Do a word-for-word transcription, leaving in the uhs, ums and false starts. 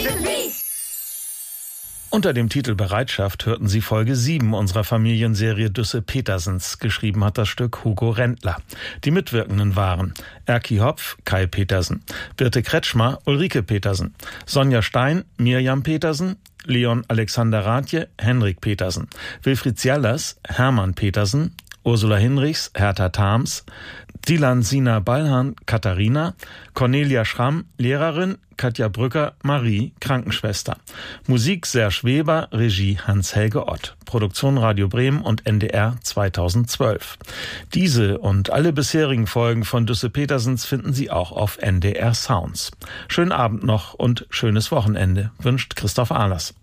Unter dem Titel Bereitschaft hörten Sie Folge sieben unserer Familienserie Düsse Petersens. Geschrieben hat das Stück Hugo Rendler. Die Mitwirkenden waren Erki Hopf, Kai Petersen, Birte Kretschmer, Ulrike Petersen, Sonja Stein, Mirjam Petersen, Leon Alexander Rathje, Henrik Petersen, Wilfried Zjallers, Hermann Petersen, Ursula Hinrichs, Hertha Thams, Dilan Sina Ballhan, Katharina, Cornelia Schramm, Lehrerin, Katja Brücker, Marie, Krankenschwester. Musik Serge Weber, Regie Hans-Helge Ott. Produktion Radio Bremen und N D R zweitausendzwölf. Diese und alle bisherigen Folgen von Düsse Petersens finden Sie auch auf N D R Sounds. Schönen Abend noch und schönes Wochenende, wünscht Christoph Ahlers.